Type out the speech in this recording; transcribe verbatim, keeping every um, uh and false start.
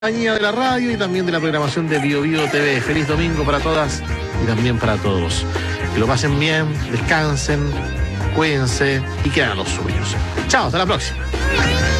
Compañía de la radio y también de la programación de Bio Bio T V. Feliz domingo para todas y también para todos. Que lo pasen bien, descansen, cuídense y quedan los suyos. Chao, hasta la próxima.